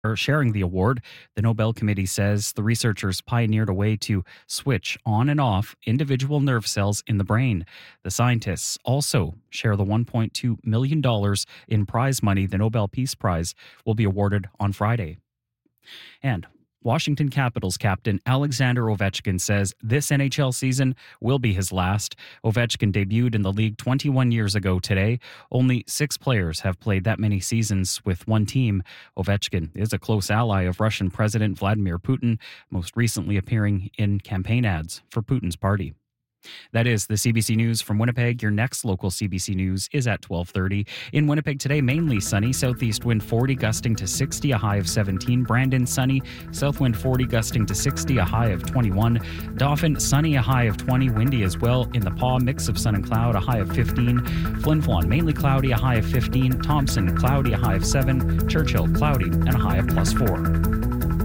sharing the award. The Nobel Committee says the researchers pioneered a way to switch on and off individual nerve cells in the brain. The scientists also share the $1.2 million in prize money. The Nobel Peace Prize will be awarded on Friday. And Washington Capitals captain Alexander Ovechkin says this NHL season will be his last. Ovechkin debuted in the league 21 years ago today. Only 6 players have played that many seasons with one team. Ovechkin is a close ally of Russian President Vladimir Putin, most recently appearing in campaign ads for Putin's party. That is the CBC News from Winnipeg. Your next local CBC News is at 12:30. In Winnipeg today, mainly sunny. Southeast wind 40, gusting to 60, a high of 17. Brandon, sunny. South wind 40, gusting to 60, a high of 21. Dauphin, sunny, a high of 20. Windy as well. In the Paw, mix of sun and cloud, a high of 15. Flin Flon, mainly cloudy, a high of 15. Thompson, cloudy, a high of 7. Churchill, cloudy, and a high of +4.